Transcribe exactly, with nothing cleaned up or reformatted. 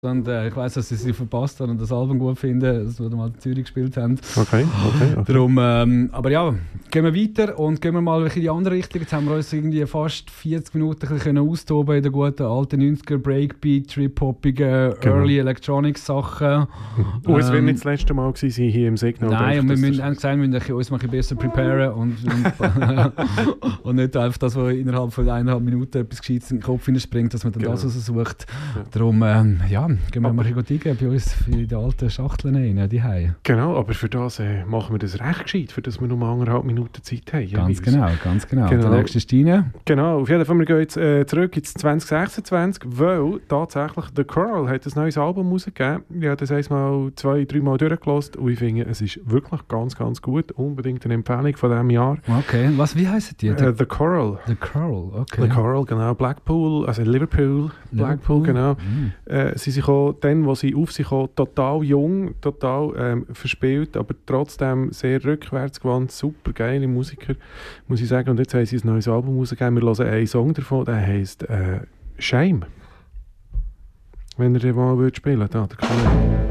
Und äh, ich weiss, dass sie sie verpasst haben und das Album gut finden, das wir mal in Zürich gespielt haben. Okay, okay, okay. Darum, ähm, aber ja, gehen wir weiter und gehen wir mal in die andere Richtung. Jetzt haben wir uns irgendwie fast vierzig Minuten ein bisschen austoben in den guten alten neunziger Breakbeat, Trip-Hoppigen, Genau. Early Electronics Sachen. Und es wird Ähm, nicht das letzte Mal gewesen sein hier im Signal. Nein, und wir Das- müssen, haben gesagt, wir müssen uns mal ein bisschen besser preparen und, und, und nicht einfach das, was innerhalb von eineinhalb Minuten etwas Gescheites in den Kopf hineinspringt, dass man dann Genau. das raussucht. Ja. Darum, ähm, ja, gehen wir Aber- mal ein bisschen bei uns in die alten Schachteln rein, die Hause. Genau, aber für das äh, machen wir das recht gescheit, für das wir nur anderthalb Minuten Zeit haben. Ganz jeweils. genau, ganz genau. Genau. Der nächste ist deine. Genau, auf jeden Fall, wir gehen jetzt äh, zurück ins zwanzig sechsundzwanzig, weil tatsächlich The Curl hat ein neues Album rausgegeben. Ich habe das einmal, zwei, dreimal durchgelassen und ich finde, es ist wirklich ganz, ganz gut. Unbedingt eine Empfehlung von diesem Jahr. Okay, was, wie heissen die? Äh, The Curl. The Curl, okay. The Curl, genau. Blackpool, also Liverpool. Blackpool, genau. Mm. Äh, sie sind auch dann, wo sie auf sich kommen, total jung, total ähm, verspielt, aber trotzdem sehr rückwärtsgewandt, super geile Musiker, muss ich sagen. Und jetzt haben sie ein neues Album rausgegeben. Wir hören einen Song davon, der heisst äh, «Shame». Wenn ihr den mal würdet spielen, da, der Kollege.